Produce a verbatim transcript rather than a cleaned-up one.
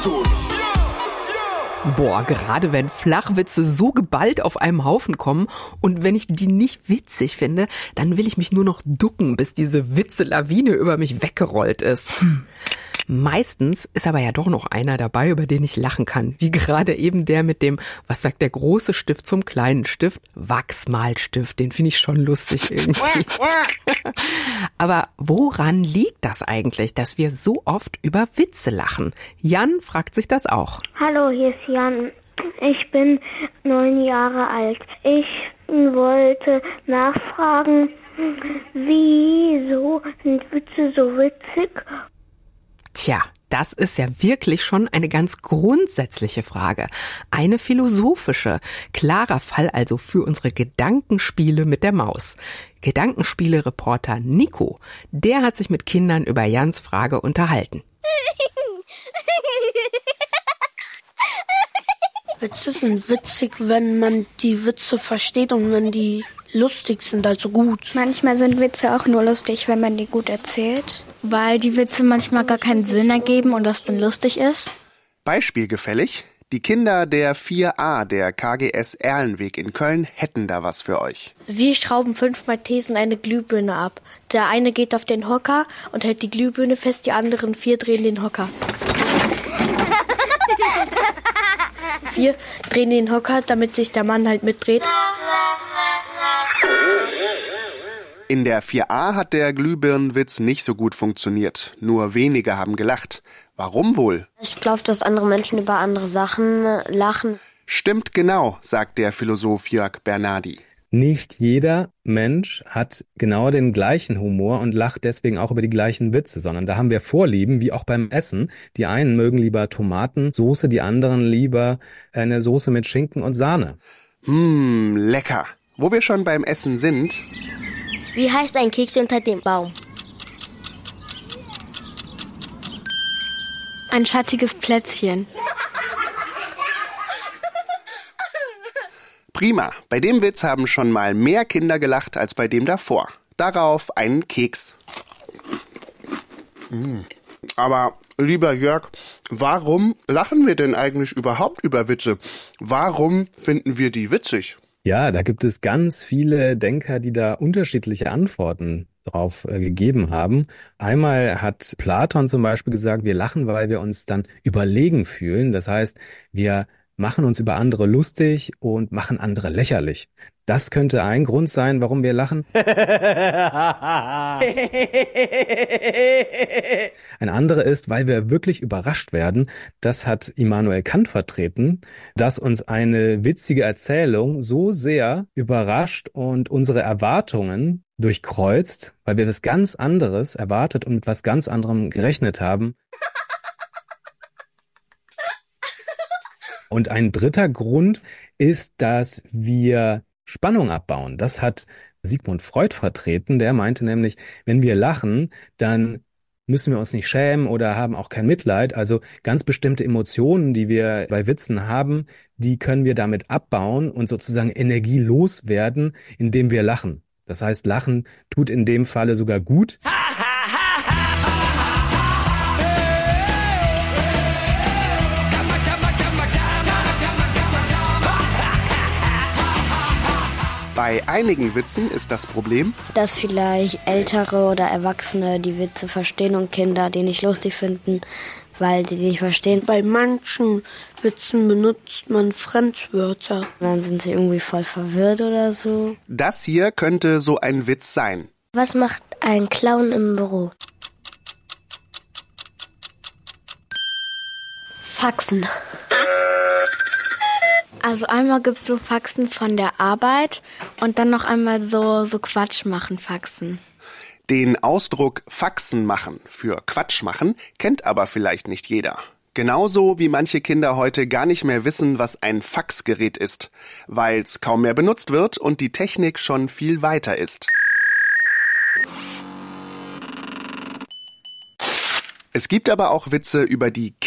Boah, gerade wenn Flachwitze so geballt auf einem Haufen kommen und wenn ich die nicht witzig finde, dann will ich mich nur noch ducken, bis diese Witzelawine über mich weggerollt ist. Hm. Meistens ist aber ja doch noch einer dabei, über den ich lachen kann. Wie gerade eben der mit dem, was sagt der große Stift zum kleinen Stift? Wachsmalstift, den finde ich schon lustig irgendwie. Aber woran liegt das eigentlich, dass wir so oft über Witze lachen? Jan fragt sich das auch. Hallo, hier ist Jan. Ich bin neun Jahre alt. Ich wollte nachfragen, wieso sind Witze so witzig? Tja, das ist ja wirklich schon eine ganz grundsätzliche Frage. Eine philosophische. Klarer Fall also für unsere Gedankenspiele mit der Maus. Gedankenspiele-Reporter Nico, der hat sich mit Kindern über Jans Frage unterhalten. Witze sind witzig, wenn man die Witze versteht und wenn die lustig sind, also gut. Manchmal sind Witze auch nur lustig, wenn man die gut erzählt. Weil die Witze manchmal gar keinen Sinn ergeben und das dann lustig ist. Beispielgefällig? Die Kinder der vier a der K G S Erlenweg in Köln hätten da was für euch. Wir schrauben fünf Maltesen eine Glühbirne ab. Der eine geht auf den Hocker und hält die Glühbirne fest, die anderen vier drehen den Hocker. Wir drehen den Hocker, damit sich der Mann halt mitdreht. In der vier a hat der Glühbirnenwitz nicht so gut funktioniert. Nur wenige haben gelacht. Warum wohl? Ich glaube, dass andere Menschen über andere Sachen lachen. Stimmt genau, sagt der Philosoph Jörg Bernardi. Nicht jeder Mensch hat genau den gleichen Humor und lacht deswegen auch über die gleichen Witze, sondern da haben wir Vorlieben, wie auch beim Essen. Die einen mögen lieber Tomatensoße, die anderen lieber eine Soße mit Schinken und Sahne. Hm, lecker. Wo wir schon beim Essen sind... Wie heißt ein Keks unter dem Baum? Ein schattiges Plätzchen. Prima. Bei dem Witz haben schon mal mehr Kinder gelacht als bei dem davor. Darauf einen Keks. Mm. Aber, lieber Jörg, warum lachen wir denn eigentlich überhaupt über Witze? Warum finden wir die witzig? Ja, da gibt es ganz viele Denker, die da unterschiedliche Antworten drauf äh, gegeben haben. Einmal hat Platon zum Beispiel gesagt, wir lachen, weil wir uns dann überlegen fühlen. Das heißt, wir machen uns über andere lustig und machen andere lächerlich. Das könnte ein Grund sein, warum wir lachen. Ein anderer ist, weil wir wirklich überrascht werden. Das hat Immanuel Kant vertreten, dass uns eine witzige Erzählung so sehr überrascht und unsere Erwartungen durchkreuzt, weil wir was ganz anderes erwartet und mit was ganz anderem gerechnet haben. Und ein dritter Grund ist, dass wir Spannung abbauen. Das hat Sigmund Freud vertreten. Der meinte nämlich, wenn wir lachen, dann müssen wir uns nicht schämen oder haben auch kein Mitleid. Also ganz bestimmte Emotionen, die wir bei Witzen haben, die können wir damit abbauen und sozusagen energielos werden, indem wir lachen. Das heißt, Lachen tut in dem Falle sogar gut. Bei einigen Witzen ist das Problem, dass vielleicht Ältere oder Erwachsene die Witze verstehen und Kinder die nicht lustig finden, weil sie die nicht verstehen. Bei manchen Witzen benutzt man Fremdwörter. Dann sind sie irgendwie voll verwirrt oder so. Das hier könnte so ein Witz sein. Was macht ein Clown im Büro? Faxen. Also einmal gibt's so Faxen von der Arbeit und dann noch einmal so so Quatsch machen Faxen. Den Ausdruck Faxen machen für Quatsch machen kennt aber vielleicht nicht jeder. Genauso wie manche Kinder heute gar nicht mehr wissen, was ein Faxgerät ist, weil's kaum mehr benutzt wird und die Technik schon viel weiter ist. Es gibt aber auch Witze über die